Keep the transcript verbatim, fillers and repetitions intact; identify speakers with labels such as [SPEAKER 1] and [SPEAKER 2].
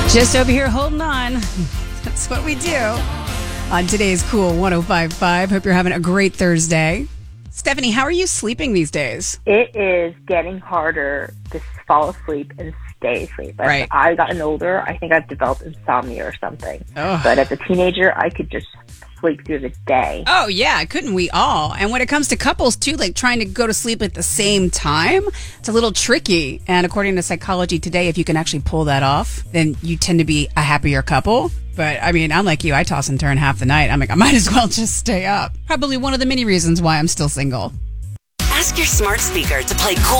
[SPEAKER 1] Just over here holding on. That's what we do on today's Cool one oh five point five. Hope you're having a great Thursday. Stephanie, how are you sleeping these days?
[SPEAKER 2] It is getting harder to fall asleep and stay asleep. As
[SPEAKER 1] Right.
[SPEAKER 2] I've gotten older, I think I've developed insomnia or something.
[SPEAKER 1] Ugh.
[SPEAKER 2] But as a teenager, I could just sleep through the day.
[SPEAKER 1] Oh, yeah, couldn't we all? And when it comes to couples, too, like trying to go to sleep at the same time, it's a little tricky. And according to Psychology Today, if you can actually pull that off, then you tend to be a happier couple. But, I mean, I'm like you. I toss and turn half the night. I'm like, I might as well just stay up. Probably one of the many reasons why I'm still single.
[SPEAKER 3] Ask your smart speaker to play Cool